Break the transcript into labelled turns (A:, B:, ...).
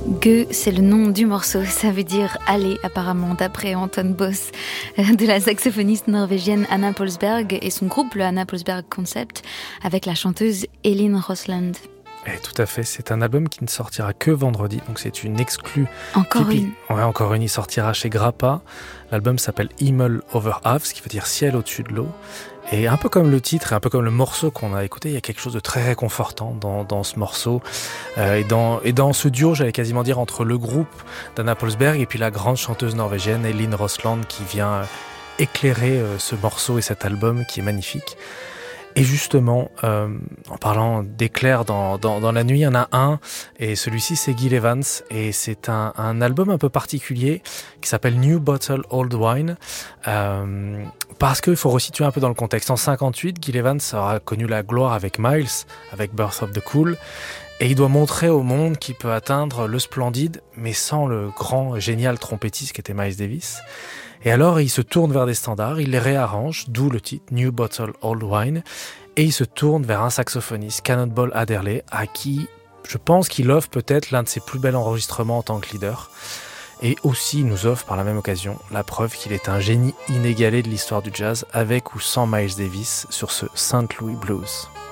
A: Gueux, c'est le nom du morceau, ça veut dire aller apparemment, d'après Anton Boss, de la saxophoniste norvégienne Anna Pålsberg et son groupe, le Anna Pålsberg Concept, avec la chanteuse Elin Rosland.
B: Et tout à fait, c'est un album qui ne sortira que vendredi, donc c'est une exclue.
A: Encore une.
B: Ouais, encore une, il sortira chez Grappa. L'album s'appelle Himmel over Hav, ce qui veut dire ciel au-dessus de l'eau. Et un peu comme le titre et un peu comme le morceau qu'on a écouté, il y a quelque chose de très réconfortant dans ce morceau. Et dans ce duo, j'allais quasiment dire, entre le groupe d'Anna Pålsberg et puis la grande chanteuse norvégienne Elin Rosland qui vient éclairer ce morceau et cet album qui est magnifique. Et justement, en parlant d'éclairs dans la nuit, il y en a un, et celui-ci c'est Gil Evans, et c'est un album un peu particulier qui s'appelle New Bottle Old Wine, parce qu'il faut resituer un peu dans le contexte. En 58, Gil Evans aura connu la gloire avec Miles, avec Birth of the Cool, et il doit montrer au monde qu'il peut atteindre le splendide, mais sans le grand, génial trompettiste qui était Miles Davis. Et alors, il se tourne vers des standards, il les réarrange, d'où le titre New Bottle Old Wine, et il se tourne vers un saxophoniste, Cannonball Adderley, à qui je pense qu'il offre peut-être l'un de ses plus bels enregistrements en tant que leader. Et aussi, il nous offre par la même occasion la preuve qu'il est un génie inégalé de l'histoire du jazz, avec ou sans Miles Davis, sur ce St. Louis Blues.